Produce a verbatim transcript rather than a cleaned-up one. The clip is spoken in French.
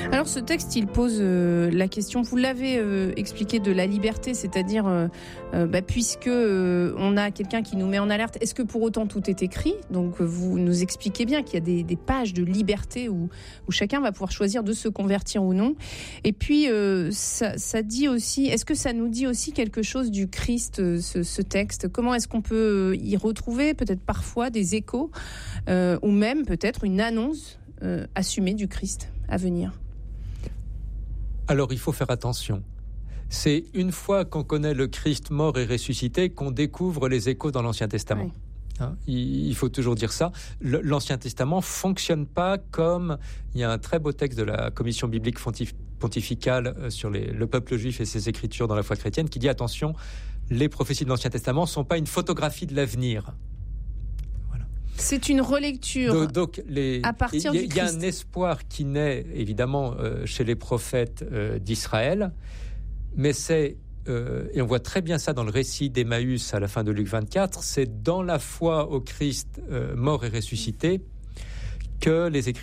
Alors ce texte, il pose euh, la question, vous l'avez euh, expliqué, de la liberté, c'est-à-dire, euh, euh, bah, puisque euh, on a quelqu'un qui nous met en alerte, est-ce que pour autant tout est écrit ? Donc vous nous expliquez bien qu'il y a des, des pages de liberté où, où chacun va pouvoir choisir de se convertir ou non. Et puis euh, ça, ça dit aussi, est-ce que ça nous dit aussi quelque chose du Christ, ce, ce texte ? Comment est-ce qu'on peut y retrouver peut-être parfois des échos euh, ou même peut-être une annonce euh, assumée du Christ à venir ? Alors il faut faire attention. C'est une fois qu'on connaît le Christ mort et ressuscité qu'on découvre les échos dans l'Ancien Testament. Oui. Hein, il faut toujours dire ça. Le, L'Ancien Testament fonctionne pas comme... Il y a un très beau texte de la Commission biblique pontif, pontificale sur les, le peuple juif et ses écritures dans la foi chrétienne qui dit attention, les prophéties de l'Ancien Testament ne sont pas une photographie de l'avenir. C'est une relecture donc, donc les, à partir y, du Christ. Il y a un espoir qui naît évidemment euh, chez les prophètes euh, d'Israël, mais c'est, euh, et on voit très bien ça dans le récit d'Emmaüs à la fin de Luc vingt-quatre, c'est dans la foi au Christ euh, mort et ressuscité que les écrits